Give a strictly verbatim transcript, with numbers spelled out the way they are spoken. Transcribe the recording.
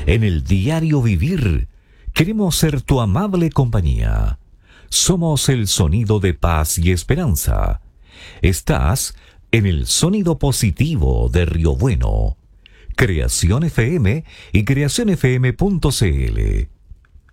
En el diario vivir, queremos ser tu amable compañía. Somos el sonido de paz y esperanza. Estás en el sonido positivo de Río Bueno. Creación F M y creación f m punto c l.